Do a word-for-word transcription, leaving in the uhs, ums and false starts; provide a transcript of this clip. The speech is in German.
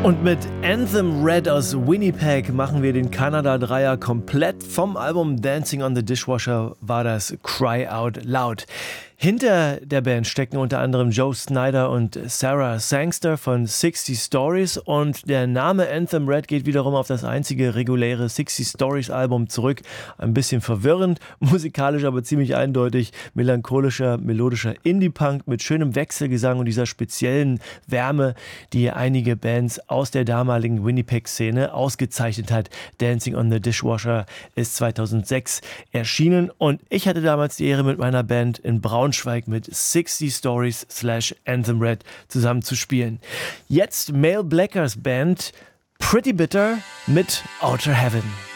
Und mit Anthem Red aus Winnipeg machen wir den Kanada-Dreier komplett. Vom Album Dancing on the Dishwasher war das Cry Out Loud. Hinter der Band stecken unter anderem Joe Snyder und Sarah Sangster von sixty Stories und der Name Anthem Red geht wiederum auf das einzige reguläre sixty Stories Album zurück. Ein bisschen verwirrend, musikalisch aber ziemlich eindeutig, melancholischer, melodischer Indie-Punk mit schönem Wechselgesang und dieser speziellen Wärme, die einige Bands aus der damaligen Winnipeg-Szene ausgezeichnet hat. Dancing on the Dishwasher ist zweitausendsechs erschienen und ich hatte damals die Ehre, mit meiner Band in Braunschweig mit sixty Stories slash Anthem Red zusammen zu spielen. Jetzt Male Blackers Band Pretty Bitter mit Outer Heaven.